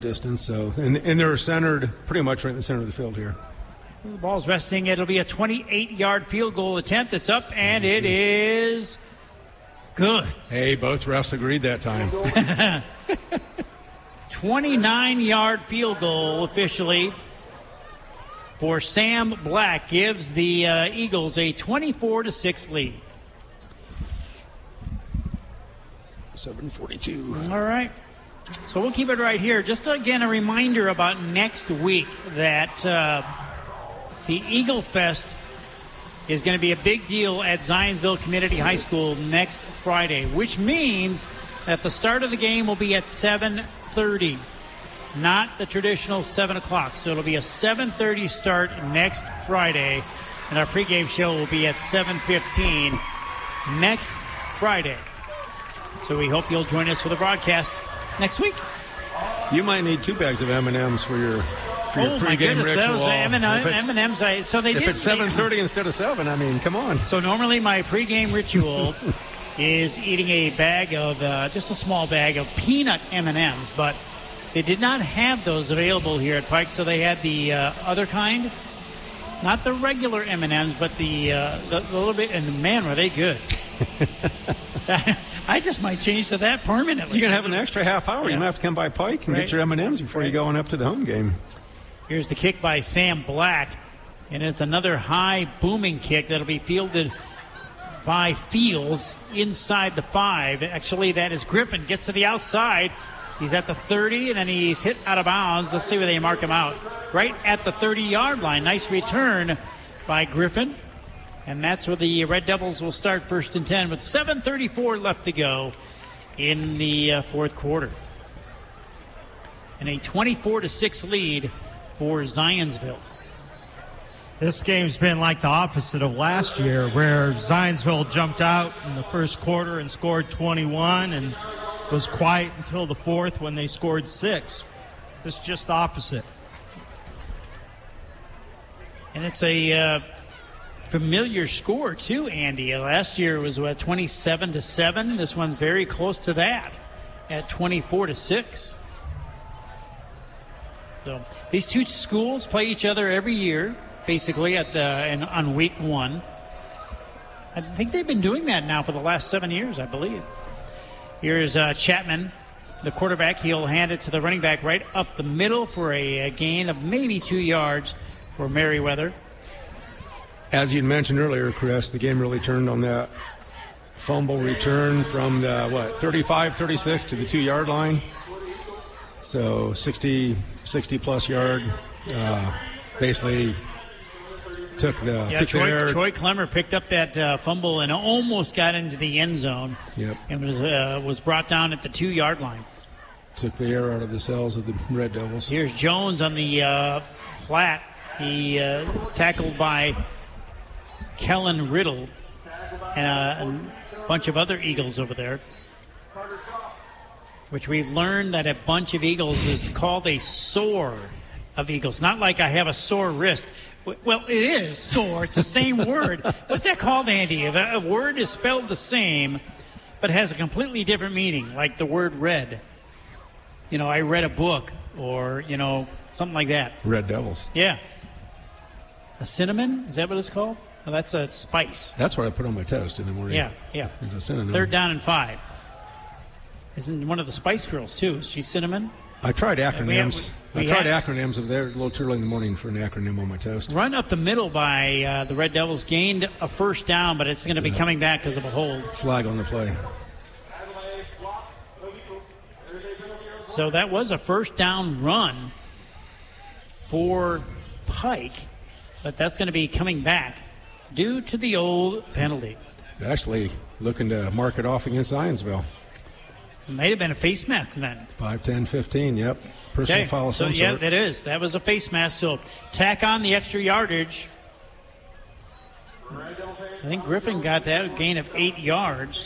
distance. So, and they're centered pretty much right in the center of the field here. The ball's resting. It'll be a 28-yard field goal attempt. It's up, and it is good. Hey, both refs agreed that time. 29-yard field goal officially for Sam Black gives the Eagles a 24-6 lead. 7:42. All right. So we'll keep it right here. Just again, a reminder about next week that the Eagle Fest is going to be a big deal at Zionsville Community High School next Friday, which means that the start of the game will be at 7:30, not the traditional 7 o'clock. So it'll be a 7:30 start next Friday, and our pregame show will be at 7:15 next Friday. So we hope you'll join us for the broadcast next week. You might need 2 bags of M&Ms for your pregame ritual. Those M&Ms. So they if it's 7:30 instead of 7, I mean, come on. So normally my pregame ritual is eating a bag of, just a small bag of peanut M&Ms, but they did not have those available here at Pike, so they had the other kind. Not the regular M&Ms, but the little bit, and man, were they good. I just might change to that permanently. You're going to have an extra half hour. Yeah. You might have to come by Pike and get your M&Ms before you go on up to the home game. Here's the kick by Sam Black, and it's another high booming kick that'll be fielded by Fields inside the 5. Actually, that is Griffin. Gets to the outside. He's at the 30, and then he's hit out of bounds. Let's see where they mark him out. Right at the 30-yard line. Nice return by Griffin. And that's where the Red Devils will start 1st and 10 with 7:34 left to go in the fourth quarter. And a 24-6 lead for Zionsville. This game's been like the opposite of last year, where Zionsville jumped out in the first quarter and scored 21 and was quiet until the fourth when they scored 6. It's just the opposite. And it's a familiar score too, Andy. Last year it was 27-7. This one's very close to that at 24-6. So these two schools play each other every year, basically on week 1. I think they've been doing that now for the last 7 years, I believe. Here's Chapman, the quarterback. He'll hand it to the running back right up the middle for a gain of maybe 2 yards for Merriweather. As you mentioned earlier, Chris, the game really turned on that fumble return from the 35-36 to the 2-yard line. So 60 plus yard, basically took the air. Troy Clemmer picked up that fumble and almost got into the end zone. Yep. And was brought down at the 2-yard line. Took the air out of the sails of the Red Devils. Here's Jones on the flat. He was tackled by Kellen Riddle and a bunch of other Eagles over there, which we've learned that a bunch of Eagles is called a sore of Eagles. Not like I have a sore wrist. Well, it is sore. It's the same word. What's that called, Andy? If a word is spelled the same but has a completely different meaning, like the word red. I read a book or, something like that. Red Devils. Yeah. A cinnamon? Is that what it's called? Oh, that's a spice. That's what I put on my toast in the morning. Yeah. It's a cinnamon. 3rd down and 5. Isn't one of the Spice Girls, too? Is she cinnamon? I tried acronyms. Acronyms over there a little too early in the morning for an acronym on my toast. Run up the middle by the Red Devils. Gained a 1st down, but it's going to be coming back because of a hold. Flag on the play. So that was a 1st down run for Pike, but that's going to be coming back due to the old penalty. Actually looking to mark it off against Zionsville. It might have been a face mask then. 5-10-15, yep. Personal foul of some sort. Yeah, that is. That was a face mask. So tack on the extra yardage. I think Griffin got that gain of 8 yards.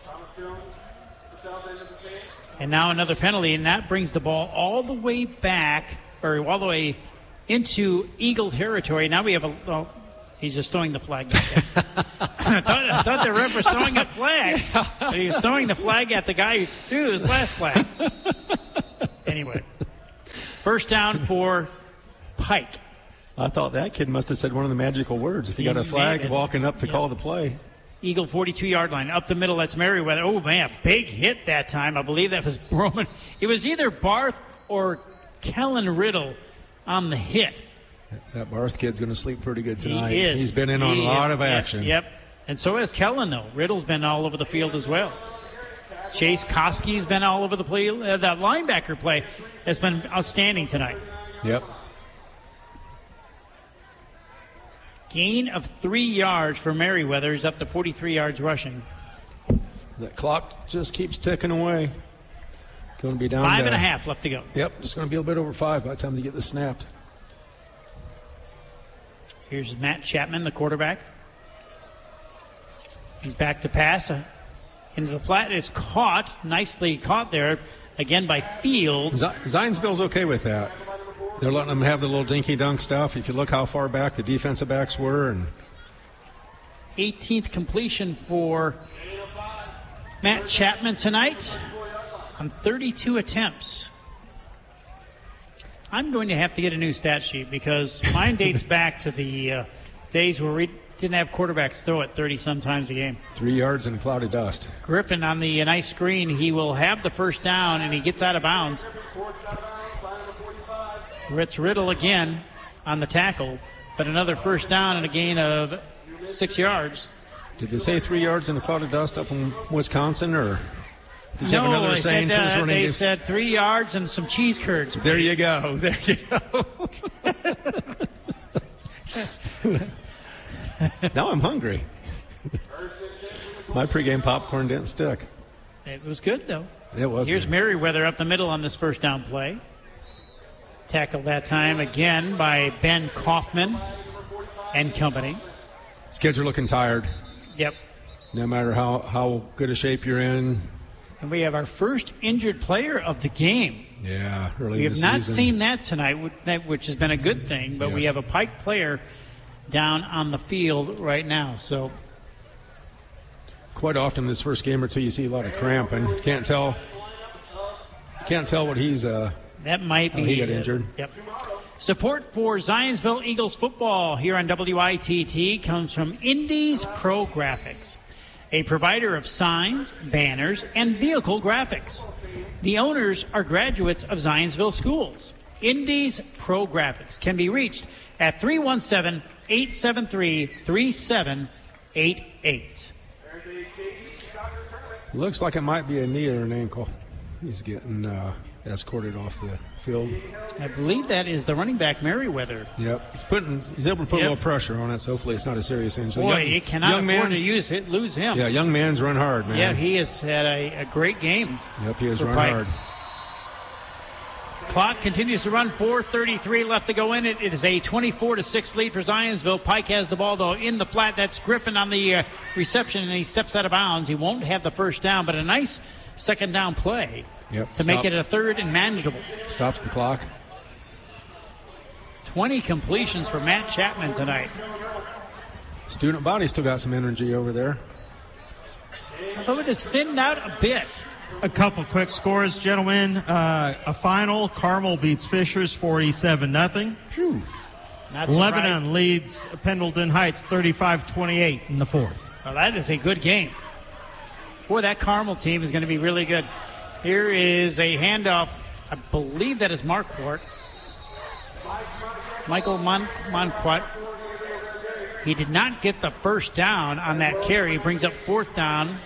And now another penalty, and that brings the ball all the way back, or all the way into Eagle territory. Now we have he's just throwing the flag back there. I thought the ref was throwing a flag. But he was throwing the flag at the guy who threw his last flag. Anyway, First down for Pike. I thought that kid must have said one of the magical words. If he got a flag walking up to call the play. Eagle 42-yard line. Up the middle, that's Merriweather. Oh, man, big hit that time. I believe that was Broman. It was either Barth or Kellen Riddle on the hit. That Barth kid's going to sleep pretty good tonight. He is. He's been in on a lot of action. Yep. And so has Kellen, though. Riddle's been all over the field as well. Chase Koski's been all over the play. That linebacker play has been outstanding tonight. Yep. Gain of 3 yards for Merriweather. He's up to 43 yards rushing. That clock just keeps ticking away. Going to be down 5.5 left to go. Yep, just going to be a little bit over 5 by the time they get this snapped. Here's Matt Chapman, the quarterback. He's back to pass. Into the flat. Is caught. Nicely caught there. Again by Fields. Zionsville's okay with that. They're letting them have the little dinky-dunk stuff. If you look how far back the defensive backs were. And 18th completion for Matt Chapman tonight on 32 attempts. I'm going to have to get a new stat sheet because mine dates back to the days where we didn't have quarterbacks throw it 30-some times a game. 3 yards in a cloud of dust. Griffin on the nice screen. He will have the first down, and he gets out of bounds. It's Riddle again on the tackle, but another first down and a gain of 6 yards. Did they say 3 yards in a cloud of dust up in Wisconsin, or did you have another saying for this running they game? said 3 yards and some cheese curds. There you go. There you go. Now I'm hungry. My pregame popcorn didn't stick. It was good, though. It was. Here's good. Merriweather up the middle on this first down play. Tackled that time again by Ben Kaufman and company. These kids are looking tired. Yep. No matter how good a shape you're in. And we have our first injured player of the game. Yeah, early We in have the not season. seen that tonight, which has been a good thing, but we Yes. have a Pike player down on the field right now. So Quite often this first game or two you see a lot of cramping. Can't tell what he's that might be he got injured. Yep. Support for Zionsville Eagles football here on WITT comes from Indies Pro Graphics, a provider of signs, banners, and vehicle graphics. The owners are graduates of Zionsville schools. Indies Pro Graphics can be reached at 317-873-3788. Looks like it might be a knee or an ankle. He's getting escorted off the field. I believe that is the running back Merriweather. Yep. He's able to put a little pressure on it, so hopefully it's not a serious injury. Boy, it cannot afford to lose him. Yeah, young man's run hard, man. Yeah, he has had a great game. Yep, he has for run Pike. hard. Clock continues to run. 4:33 left to go in it. It is a 24-6 lead for Zionsville. Pike has the ball, though, in the flat. That's Griffin on the reception, and he steps out of bounds. He won't have the first down, but a nice second down play to make it a third and manageable. Stops the clock. 20 completions for Matt Chapman tonight. Student body still got some energy over there. Although it has thinned out a bit. A couple quick scores, gentlemen. A final, Carmel beats Fishers 47-0. Not Lebanon surprised. leads Pendleton Heights 35-28 in the fourth. Well, that is a good game. Boy, that Carmel team is going to be really good. Here is a handoff. I believe that is Marquardt. Michael Monquat. He did not get the first down on that carry. He brings up fourth down.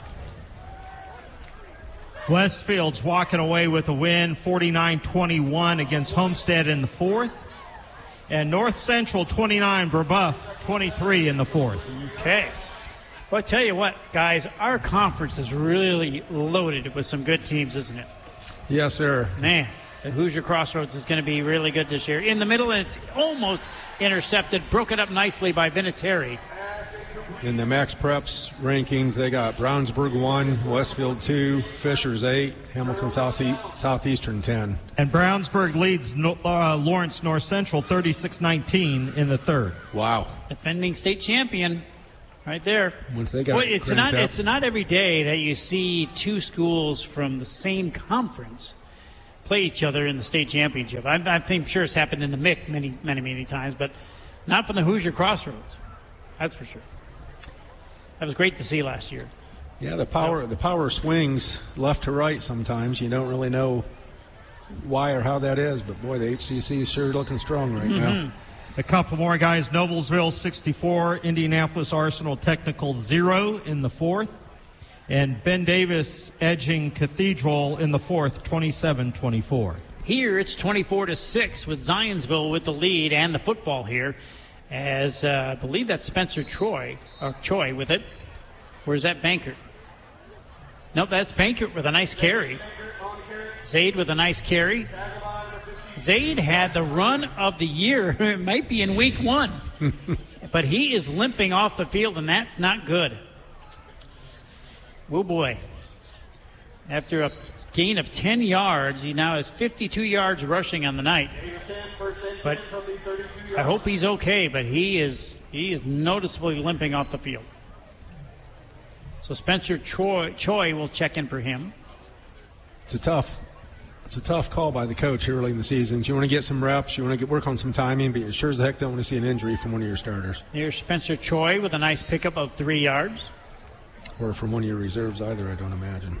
Westfield's walking away with a win, 49-21 against Homestead in the fourth. And North Central 29, Brebeuf 23 in the fourth. Okay. Well, I tell you what, guys, our conference is really loaded with some good teams, isn't it? Yes, sir. Man, the Hoosier Crossroads is going to be really good this year. In the middle, and it's almost intercepted, broken up nicely by Vinatieri. In the Max Preps rankings, they got Brownsburg 1, Westfield 2, Fishers 8, Hamilton Southeastern 10. And Brownsburg leads Lawrence North Central 36-19 in the third. Wow. Defending state champion right there. Once they got it's not every day that you see two schools from the same conference play each other in the state championship. I'm sure it's happened in the MIC many times, but not from the Hoosier Crossroads. That's for sure. That was great to see last year. Yeah, the power swings left to right sometimes. You don't really know why or how that is, but boy, the HCC is sure looking strong right now. A couple more guys. Noblesville 64, Indianapolis Arsenal Technical 0 in the fourth. And Ben Davis edging Cathedral in the fourth, 27-24. Here it's 24-6 with Zionsville with the lead and the football here, as I believe that's Spencer Choi with it. Where's that Bankert? Nope, that's Bankert with a nice carry. Zaid with a nice carry. Zaid had the run of the year. It might be in week 1. But he is limping off the field, and that's not good. Oh, boy. After a gain of 10 yards, he now has 52 yards rushing on the night. But I hope he's okay, but he is noticeably limping off the field. So Spencer Choi will check in for him. It's a tough call by the coach early in the season. You want to get some reps, you want to work on some timing, but you sure as heck don't want to see an injury from one of your starters. Here's Spencer Choi with a nice pickup of 3 yards. Or from one of your reserves either, I don't imagine.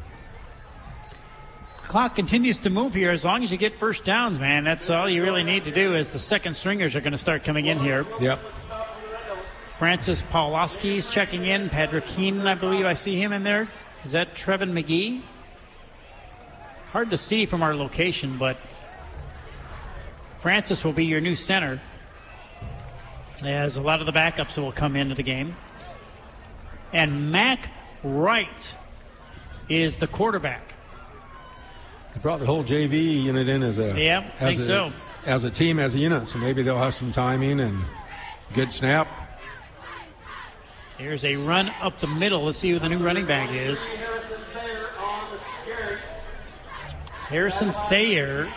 The clock continues to move here as long as you get first downs, man. That's all you really need to do, as the second stringers are going to start coming in here. Yep. Francis Pawlowski is checking in. Patrick Heenan, I believe I see him in there. Is that Trevin McGee? Hard to see from our location, but Francis will be your new center, as a lot of the backups will come into the game. And Mac Wright is the quarterback. They brought the whole JV unit in as a as a team, as a unit, so maybe they'll have some timing and good snap. There's a run up the middle. Let's see who the new running back is. Harrison Thayer.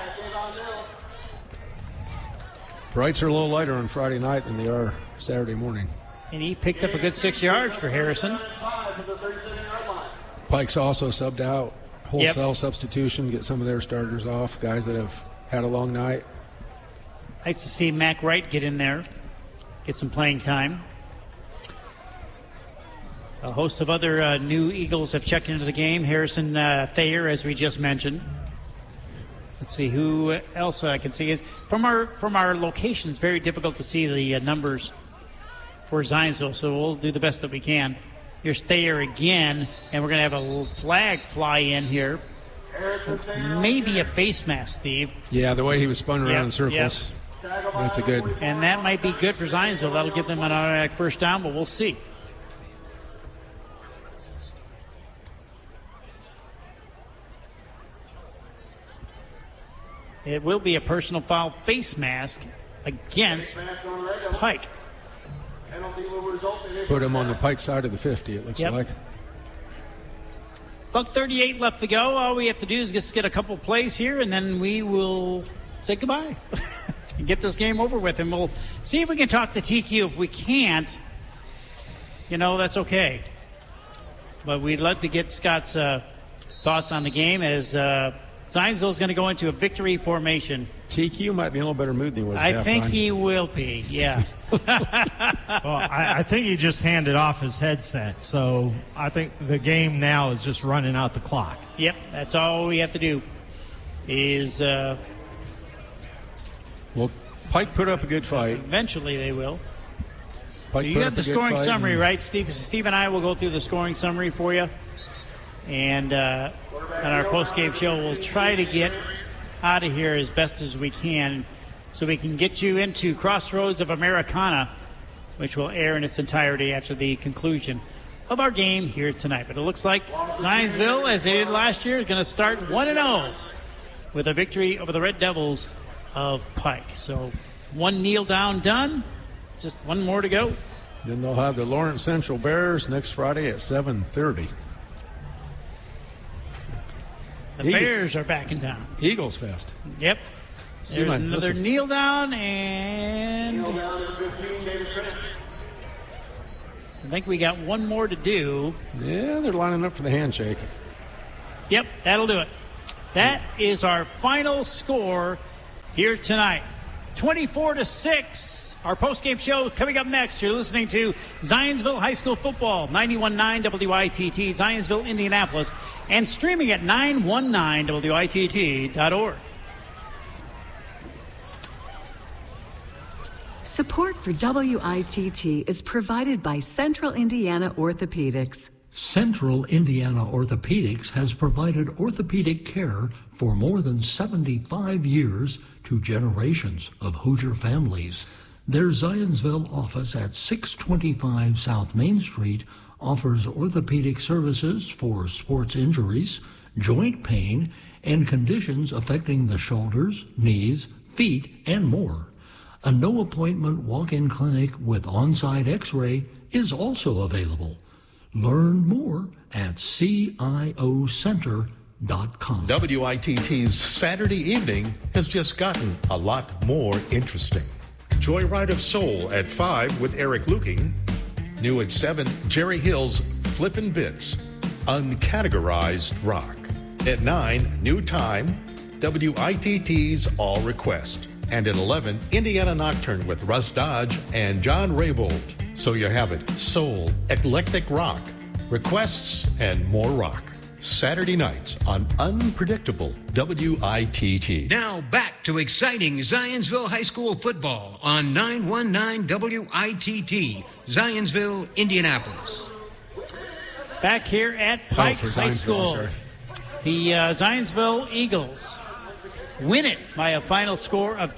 Brights are a little lighter on Friday night than they are Saturday morning. And he picked up a good 6 yards for Harrison. Pike's also subbed out. Wholesale substitution, get some of their starters off, guys that have had a long night. Nice to see Mac Wright get in there, get some playing time. A host of other new Eagles have checked into the game. Harrison Thayer, as we just mentioned. Let's see who else I can see. From our location, it's very difficult to see the numbers for Zionsville, so we'll do the best that we can. Here's Thayer again, and we're going to have a flag fly in here. Maybe a face mask, Steve. Yeah, the way he was spun around in circles. Yep. That's a good. And that might be good for Zionsville. That'll give them an automatic first down, but we'll see. It will be a personal foul face mask against Pike. Put him on the Pike side of the 50, it looks like. $1:38 left to go. All we have to do is just get a couple plays here, and then we will say goodbye and get this game over with. And we'll see if we can talk to TQ. If we can't, that's okay. But we'd love to get Scott's thoughts on the game, as Zionsville is going to go into a victory formation. TQ might be in a little better mood than he was. I think he will be, yeah. Well, I think he just handed off his headset, so I think the game now is just running out the clock. Yep, that's all we have to do is... well, Pike put up a good fight. Eventually they will. Pike you got the scoring summary, right, Steve? Steve and I will go through the scoring summary for you. And on our post-game show, we'll try to get out of here as best as we can so we can get you into Crossroads of Americana, which will air in its entirety after the conclusion of our game here tonight. But it looks like Zionsville, as they did last year, is going to start 1-0 with a victory over the Red Devils of Pike. So one kneel down done, just one more to go. Then they'll have the Lawrence Central Bears next Friday at 7:30. The Bears are back in town. Eagles Fest. Yep. There's another kneel down, and I think we got one more to do. Yeah, they're lining up for the handshake. Yep, that'll do it. That is our final score here tonight. 24-6. Our postgame show coming up next. You're listening to Zionsville High School Football, 91.9 WITT, Zionsville, Indianapolis, and streaming at 919WITT.org. Support for WITT is provided by Central Indiana Orthopedics. Central Indiana Orthopedics has provided orthopedic care for more than 75 years to generations of Hoosier families. Their Zionsville office at 625 South Main Street offers orthopedic services for sports injuries, joint pain, and conditions affecting the shoulders, knees, feet, and more. A no-appointment walk-in clinic with on-site x-ray is also available. Learn more at ciocenter.com. WITT's Saturday evening has just gotten a lot more interesting. Joyride of Soul at 5 with Eric Luking. New at 7, Jerry Hill's Flippin' Bits, Uncategorized Rock. At 9, New Time, WITT's All Request. And at 11, Indiana Nocturne with Russ Dodge and John Raybould. So you have it, soul, eclectic rock, requests, and more rock. Saturday nights on Unpredictable WITT. Now back to exciting Zionsville High School football on 919 WITT, Zionsville, Indianapolis. Back here at Pike High School, the Zionsville Eagles win it by a final score of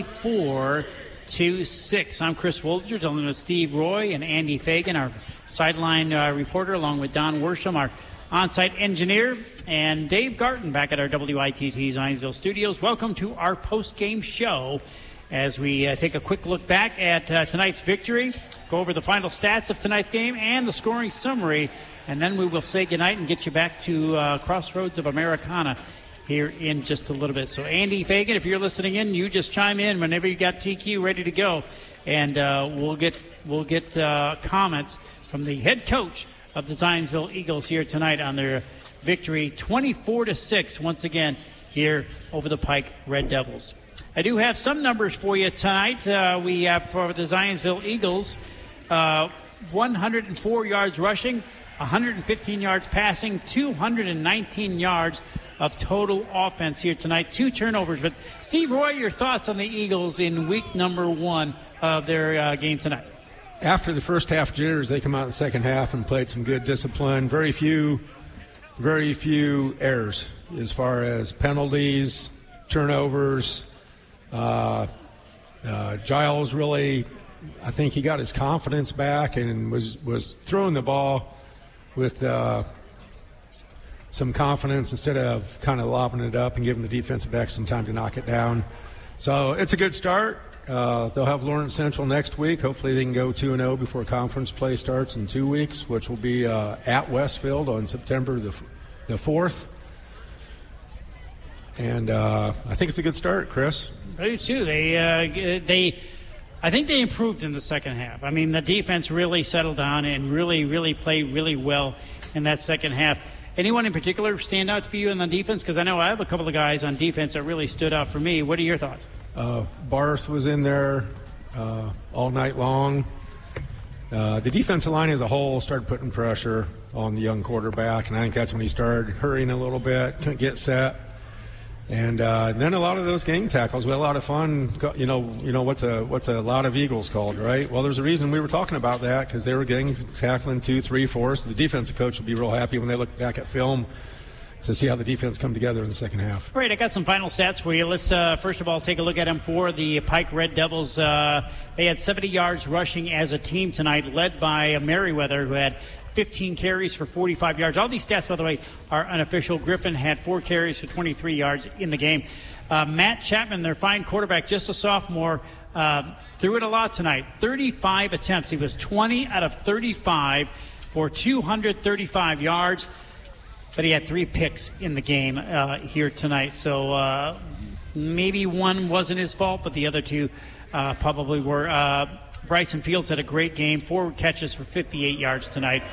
24-6. I'm Chris Wolger, along with Steve Roy and Andy Fagan, our sideline reporter, along with Don Worsham, our on-site engineer, and Dave Garton back at our WITT Zionsville studios. Welcome to our post-game show as we take a quick look back at tonight's victory, go over the final stats of tonight's game and the scoring summary, and then we will say goodnight and get you back to Crossroads of Americana here in just a little bit. So Andy Fagan, if you're listening in, you just chime in whenever you got TQ ready to go, and we'll get comments from the head coach of the Zionsville Eagles here tonight on their victory 24-6 once again here over the Pike Red Devils. I do have some numbers for you tonight. We have for the Zionsville Eagles 104 yards rushing, 115 yards passing, 219 yards of total offense here tonight. 2 turnovers. But Steve Roy, your thoughts on the Eagles in week number 1 of their game tonight? After the first half jitters, they come out in the second half and played some good discipline. Very few errors as far as penalties, turnovers. Giles really, I think he got his confidence back and was throwing the ball with some confidence instead of kind of lobbing it up and giving the defensive back some time to knock it down. So it's a good start. They'll have Lawrence Central next week. Hopefully they can go 2-0 before conference play starts in 2 weeks, which will be at Westfield on September the 4th. And I think it's a good start, Chris. I do too. I think they improved in the second half. I mean, the defense really settled down and really played really well in that second half. Anyone in particular stand out for you in the defense? Because I know I have a couple of guys on defense that really stood out for me. What are your thoughts? Barth was in there all night long. The defensive line as a whole started putting pressure on the young quarterback, and I think that's when he started hurrying a little bit, couldn't get set. And then a lot of those gang tackles. We had a lot of fun. You know what's a lot of Eagles called, right? Well, there's a reason we were talking about that, because they were gang tackling 2, 3, 4. So the defensive coach will be real happy when they look back at film to see how the defense come together in the second half. All right, I got some final stats for you. Let's first of all take a look at them for the Pike Red Devils. They had 70 yards rushing as a team tonight, led by Merriweather, who had 15 carries for 45 yards. All these stats, by the way, are unofficial. Griffin had 4 carries for 23 yards in the game. Matt Chapman, their fine quarterback, just a sophomore, threw it a lot tonight. 35 attempts. He was 20 out of 35 for 235 yards. But he had 3 picks in the game here tonight. So maybe one wasn't his fault, but the other 2 probably were. Bryson Fields had a great game, 4 catches for 58 yards tonight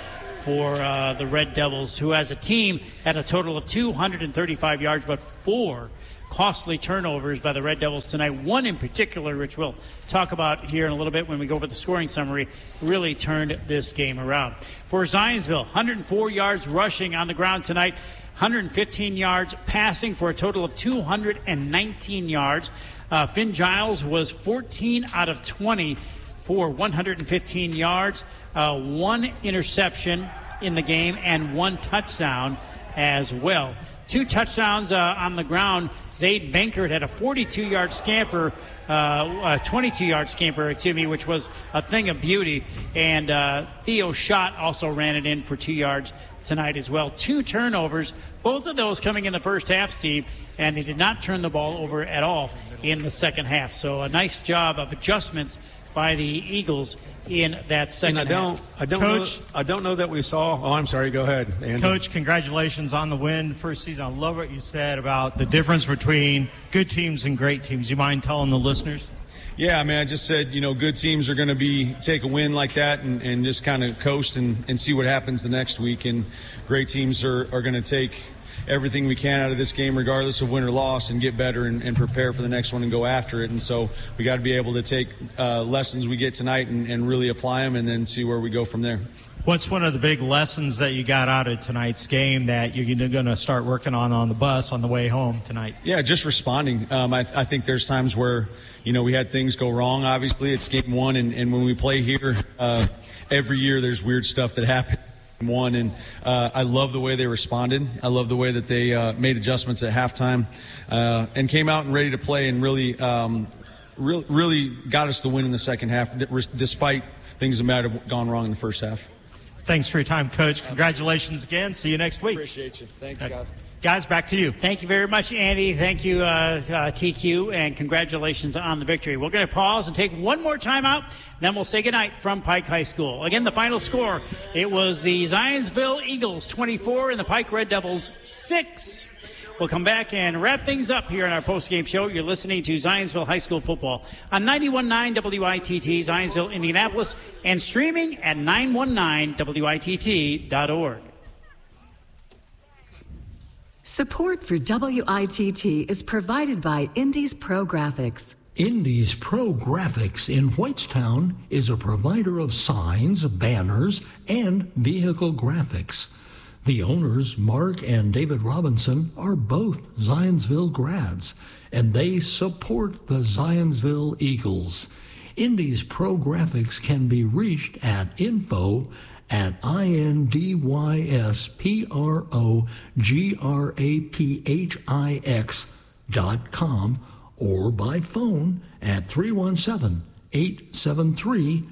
for the Red Devils, who as a team had a total of 235 yards, but 4 costly turnovers by the Red Devils tonight. One in particular, which we'll talk about here in a little bit when we go over the scoring summary, really turned this game around. For Zionsville, 104 yards rushing on the ground tonight, 115 yards passing for a total of 219 yards. Finn Giles was 14 out of 20 for 115 yards, 1 interception in the game, and 1 touchdown as well. 2 touchdowns on the ground. Zaid Bankert had a 42-yard scamper, 22-yard scamper, which was a thing of beauty. And Theo Schott also ran it in for 2 yards tonight as well. 2 turnovers, both of those coming in the first half, Steve, and they did not turn the ball over at all in the second half. So a nice job of adjustments by the Eagles in that second half. I don't know that we saw. Oh, I'm sorry. Go ahead, Andy. Coach, congratulations on the win first season. I love what you said about the difference between good teams and great teams. You mind telling the listeners? Yeah, I mean, I just said, good teams are going to take a win like that and just kind of coast and see what happens the next week. And great teams are going to take everything we can out of this game, regardless of win or loss, and get better and prepare for the next one and go after it. And so we got to be able to take lessons we get tonight and really apply them and then see where we go from there. What's one of the big lessons that you got out of tonight's game that you're going to start working on the bus on the way home tonight? Yeah, just responding. I think there's times where, we had things go wrong. Obviously, it's game one, and when we play here, every year there's weird stuff that happens. And I love the way they responded. I love the way that they made adjustments at halftime and came out and ready to play and really got us the win in the second half, despite things that might have gone wrong in the first half. Thanks for your time, Coach. Congratulations again. See you next week. Appreciate you. Thanks, guys. Guys, back to you. Thank you very much, Andy. Thank you, TQ, and congratulations on the victory. We're going to pause and take one more time out, then we'll say goodnight from Pike High School. Again, the final score, it was the Zionsville Eagles 24 and the Pike Red Devils 6. We'll come back and wrap things up here in our postgame show. You're listening to Zionsville High School football on 91.9 WITT, Zionsville, Indianapolis, and streaming at 919WITT.org. Support for WITT is provided by Indies Pro Graphics. Indies Pro Graphics in Whitestown is a provider of signs, banners, and vehicle graphics. The owners, Mark and David Robinson, are both Zionsville grads, and they support the Zionsville Eagles. Indies Pro Graphics can be reached at info@INDYSPROGRAPHIX.com or by phone at 317-873-3788.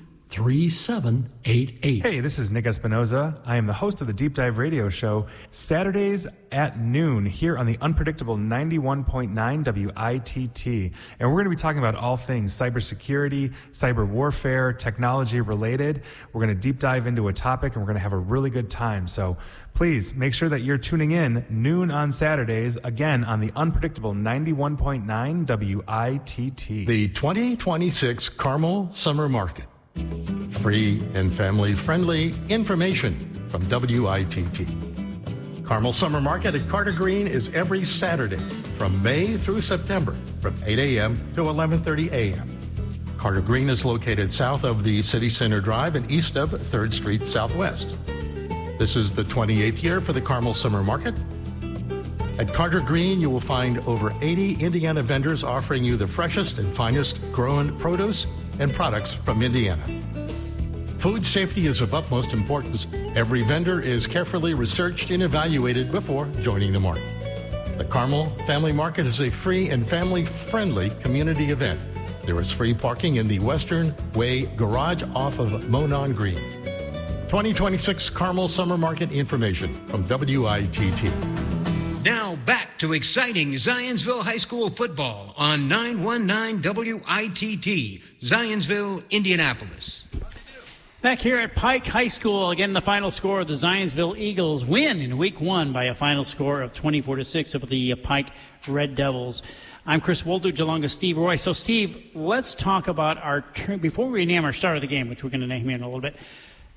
Hey, this is Nick Espinoza. I am the host of the Deep Dive Radio Show, Saturdays at noon here on the unpredictable 91.9 WITT. And we're going to be talking about all things cybersecurity, cyber warfare, technology related. We're going to deep dive into a topic and we're going to have a really good time. So please make sure that you're tuning in noon on Saturdays, again on the unpredictable 91.9 WITT. The 2026 Carmel Summer Market. Free and family-friendly information from WITT. Carmel Summer Market at Carter Green is every Saturday from May through September from 8 a.m. to 11:30 a.m. Carter Green is located south of the City Center Drive and east of 3rd Street Southwest. This is the 28th year for the Carmel Summer Market. At Carter Green, you will find over 80 Indiana vendors offering you the freshest and finest grown produce and products from Indiana. Food safety is of utmost importance. Every vendor is carefully researched and evaluated before joining the market. The Carmel Family Market is a free and family-friendly community event. There is free parking in the Western Way garage off of Monon Green. 2026 Carmel Summer Market information from WITT. Now back to exciting Zionsville High School football on 919 WITT, Zionsville, Indianapolis. Back here at Pike High School, again, the final score of the Zionsville Eagles win in Week 1 by a final score of 24-6 over the Pike Red Devils. I'm Chris Woldridge along with Steve Roy. So, Steve, let's talk about before we name our star of the game, which we're going to name here in a little bit,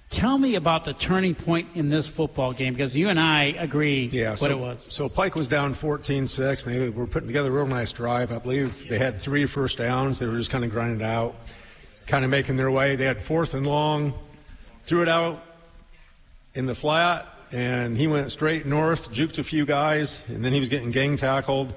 Tell me about the turning point in this football game, because you and I agree what it was. So Pike was down 14-6. They were putting together a real nice drive. I believe they had 3 first downs. They were just kind of grinding it out, kind of making their way. They had 4th and long, threw it out in the flat, and he went straight north, juked a few guys, and then he was getting gang tackled.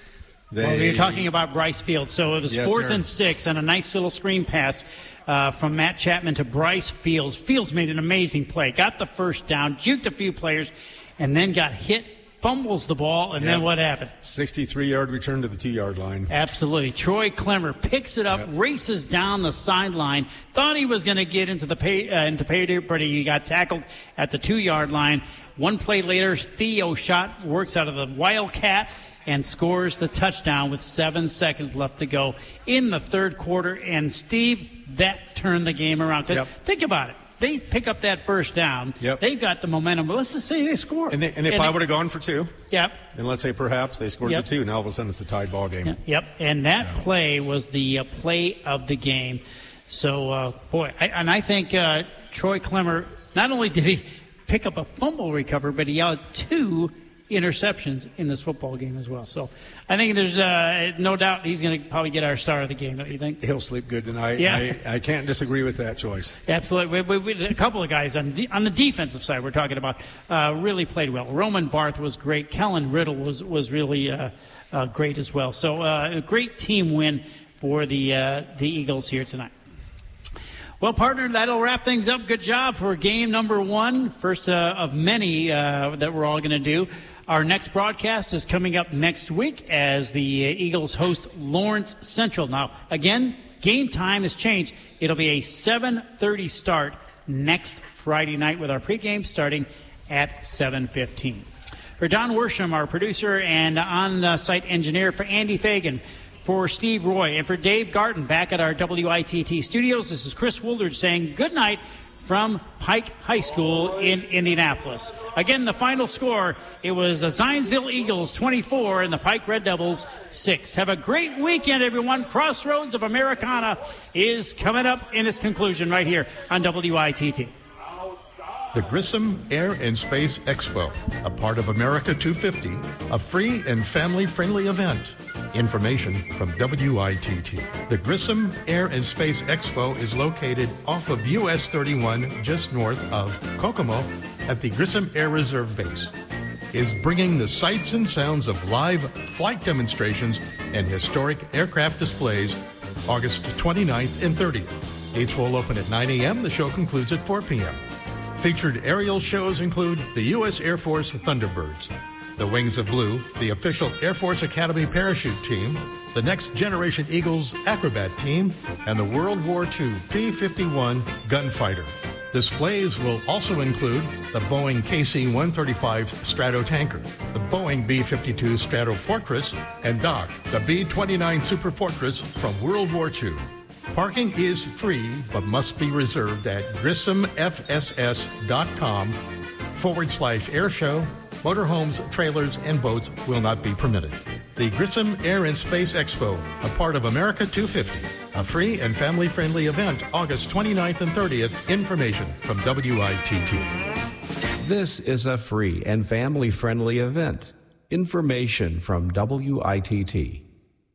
Well, you're talking about Bryce Fields. So it was 4th and 6 on a nice little screen pass from Matt Chapman to Bryce Fields. Fields made an amazing play, got the first down, juked a few players, and then got hit, fumbles the ball, and then what happened? 63-yard return to the 2-yard line. Absolutely. Troy Clemmer picks it up, races down the sideline, thought he was going to get into the pay dirt, but he got tackled at the 2-yard line. One play later, Theo Schott works out of the Wildcat and scores the touchdown with 7 seconds left to go in the third quarter. And, Steve, that turned the game around. Because think about it. They pick up that first down. They've got the momentum. But let's just say they score. And they probably would have gone for 2. Yep. And let's say perhaps they scored the 2. Now all of a sudden it's a tied ball game. Yep. And that play was the play of the game. So, I think Troy Clemmer, not only did he pick up a fumble recovery, but he had 2 interceptions in this football game as well. So I think there's no doubt he's going to probably get our star of the game, don't you think? He'll sleep good tonight. Yeah. I can't disagree with that choice. Absolutely. We a couple of guys on the defensive side we're talking about really played well. Roman Barth was great. Kellen Riddle was really great as well. So a great team win for the Eagles here tonight. Well, partner, that'll wrap things up. Good job for game number 1, first of many that we're all going to do. Our next broadcast is coming up next week as the Eagles host Lawrence Central. Now, again, game time has changed. It'll be a 7:30 start next Friday night with our pregame starting at 7:15. For Don Worsham, our producer and on-site engineer, for Andy Fagan, for Steve Roy, and for Dave Garten back at our WITT studios, this is Chris Wooldridge saying good night from Pike High School in Indianapolis. Again, the final score, it was the Zionsville Eagles 24 and the Pike Red Devils 6. Have a great weekend, everyone. Crossroads of Americana is coming up in its conclusion right here on WITT. The Grissom Air and Space Expo, a part of America 250, a free and family-friendly event. Information from WITT. The Grissom Air and Space Expo is located off of US 31 just north of Kokomo at the Grissom Air Reserve Base. Is bringing the sights and sounds of live flight demonstrations and historic aircraft displays August 29th and 30th. Gates will open at 9 a.m. The show concludes at 4 p.m. Featured aerial shows include the U.S. Air Force Thunderbirds, the Wings of Blue, the official Air Force Academy parachute team, the Next Generation Eagles acrobat team, and the World War II P-51 gunfighter. Displays will also include the Boeing KC-135 Stratotanker, the Boeing B-52 Stratofortress, and Doc, the B-29 Superfortress from World War II. Parking is free, but must be reserved at grissomfss.com/airshow. Motorhomes, trailers, and boats will not be permitted. The Grissom Air and Space Expo, a part of America 250, a free and family-friendly event, August 29th and 30th. Information from WITT. This is a free and family-friendly event. Information from WITT.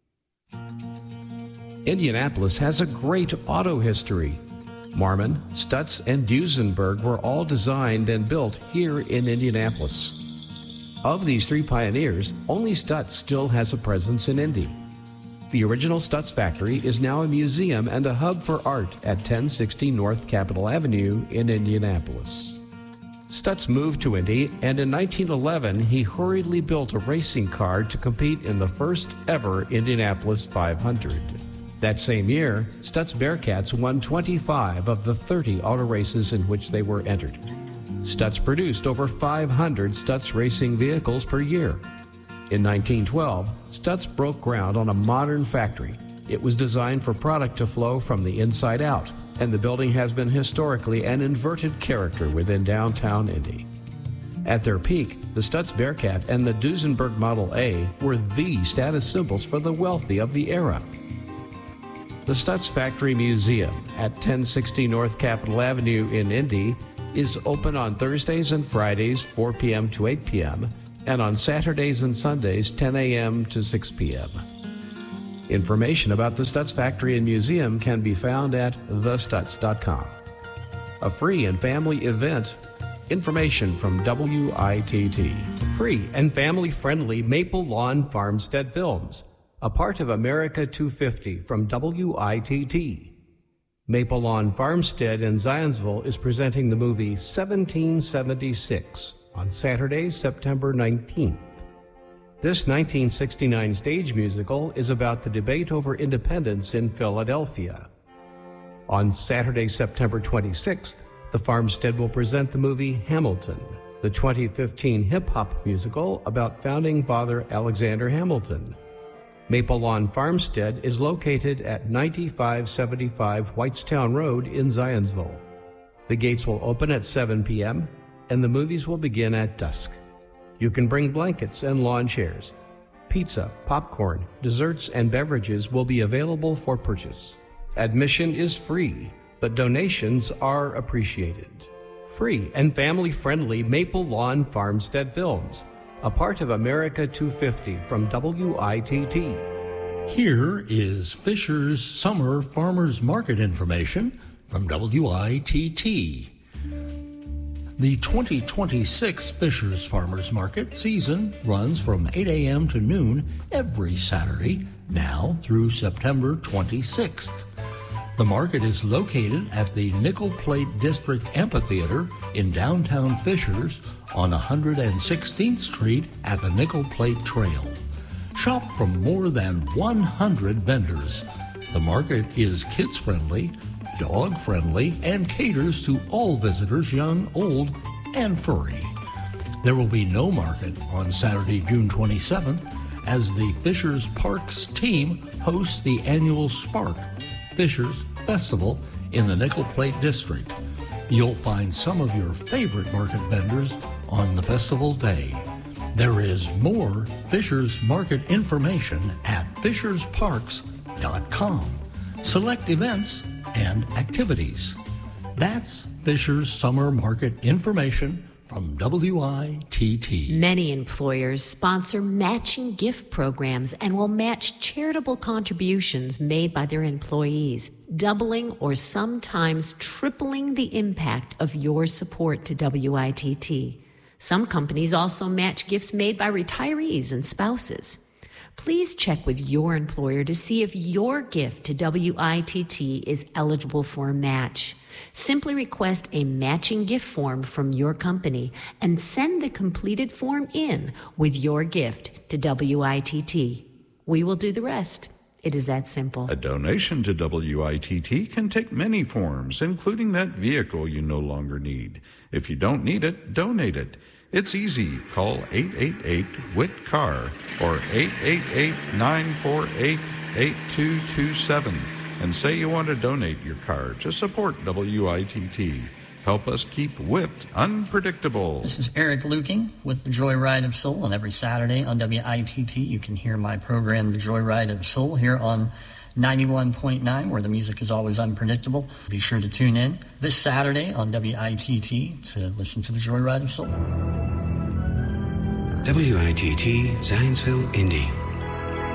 Indianapolis has a great auto history. Marmon, Stutz, and Duesenberg were all designed and built here in Indianapolis. Of these 3 pioneers, only Stutz still has a presence in Indy. The original Stutz factory is now a museum and a hub for art at 1060 North Capitol Avenue in Indianapolis. Stutz moved to Indy, and in 1911 he hurriedly built a racing car to compete in the first ever Indianapolis 500. That same year, Stutz Bearcats won 25 of the 30 auto races in which they were entered. Stutz produced over 500 Stutz racing vehicles per year. In 1912, Stutz broke ground on a modern factory. It was designed for product to flow from the inside out, and the building has been historically an inverted character within downtown Indy. At their peak, the Stutz Bearcat and the Duesenberg Model A were the status symbols for the wealthy of the era. The Stutz Factory Museum at 1060 North Capitol Avenue in Indy is open on Thursdays and Fridays, 4 p.m. to 8 p.m., and on Saturdays and Sundays, 10 a.m. to 6 p.m. Information about the Stutz Factory and Museum can be found at thestutz.com. A free and family event. Information from WITT. Free and family-friendly Maple Lawn Farmstead Films. A part of America 250 from WITT. Maple Lawn Farmstead in Zionsville is presenting the movie 1776 on Saturday, September 19th. This 1969 stage musical is about the debate over independence in Philadelphia. On Saturday, September 26th, the Farmstead will present the movie Hamilton, the 2015 hip-hop musical about founding father Alexander Hamilton. Maple Lawn Farmstead is located at 9575 Whitestown Road in Zionsville. The gates will open at 7 p.m., and the movies will begin at dusk. You can bring blankets and lawn chairs. Pizza, popcorn, desserts, and beverages will be available for purchase. Admission is free, but donations are appreciated. Free and family-friendly Maple Lawn Farmstead Films, a part of America 250 from WITT. Here is Fisher's Summer Farmers Market information from WITT. The 2026 Fisher's Farmers Market season runs from 8 a.m. to noon every Saturday, now through September 26th. The market is located at the Nickel Plate District Amphitheater in downtown Fishers on 116th Street at the Nickel Plate Trail. Shop from more than 100 vendors. The market is kids-friendly, dog-friendly, and caters to all visitors, young, old, and furry. There will be no market on Saturday, June 27th, as the Fishers Parks team hosts the annual Spark Fishers Festival in the Nickel Plate District. You'll find some of your favorite market vendors on the festival day. There is more Fishers Market information at fishersparks.com. Select events and activities. That's Fisher's Summer Market information from WITT. Many employers sponsor matching gift programs and will match charitable contributions made by their employees, doubling or sometimes tripling the impact of your support to WITT. Some companies also match gifts made by retirees and spouses. Please check with your employer to see if your gift to WITT is eligible for a match. Simply request a matching gift form from your company and send the completed form in with your gift to WITT. We will do the rest. It is that simple. A donation to WITT can take many forms, including that vehicle you no longer need. If you don't need it, donate it. It's easy. Call 888-WIT-CAR or 888-948-8227 and say you want to donate your car to support WITT. Help us keep WIT unpredictable. This is Eric Luking with The Joyride of Soul, and every Saturday on WITT you can hear my program, The Joyride of Soul, here on 91.9, where the music is always unpredictable. Be sure to tune in this Saturday on WITT to listen to The Joyride of Soul. WITT, Zionsville, Indy.